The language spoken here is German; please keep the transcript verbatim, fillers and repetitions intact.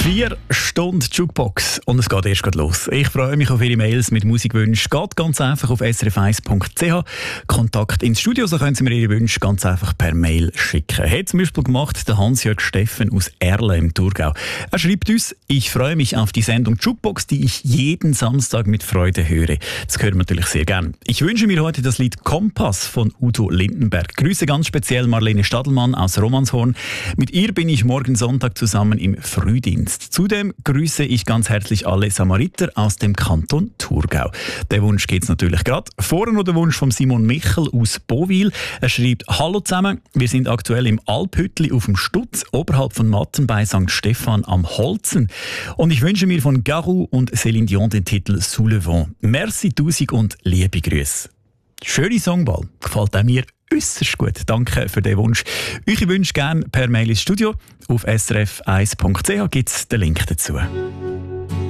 Vier Stunden Jukebox und es geht erst gerade los. Ich freue mich auf Ihre Mails mit Musikwünschen. Geht ganz einfach auf s r f eins punkt c h. Kontakt ins Studio, so können Sie mir Ihre Wünsche ganz einfach per Mail schicken. Hat zum Beispiel gemacht der Hans-Jörg Steffen aus Erlen im Thurgau. Er schreibt uns: Ich freue mich auf die Sendung Jukebox, die ich jeden Samstag mit Freude höre. Das hören wir natürlich sehr gern. Ich wünsche mir heute das Lied Kompass von Udo Lindenberg. Grüße ganz speziell Marlene Stadelmann aus Romanshorn. Mit ihr bin ich morgen Sonntag zusammen im Frühdienst. Zudem grüße ich ganz herzlich alle Samariter aus dem Kanton Thurgau. Der Wunsch geht's natürlich gerade. Vorher noch der Wunsch von Simon Michel aus Bowil. Er schreibt: Hallo zusammen, wir sind aktuell im Alphüttli auf dem Stutz, oberhalb von Matten bei Sankt Stephan am Holzen. Und ich wünsche mir von Garou und Céline Dion den Titel Sous le Vent. Merci tausend und liebe Grüße. Schöne Songwahl, gefällt auch mir äußerst gut. Danke für den Wunsch. Eure Wünsche gerne per Mail ins Studio. Auf s r f eins punkt c h gibt es den Link dazu.